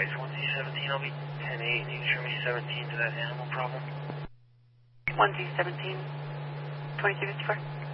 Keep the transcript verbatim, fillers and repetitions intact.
Alright, so one Z seventeen, I'll be ten eight. Need to show me seventeen to that animal problem. one Z seventeen, twenty-two fifty-four.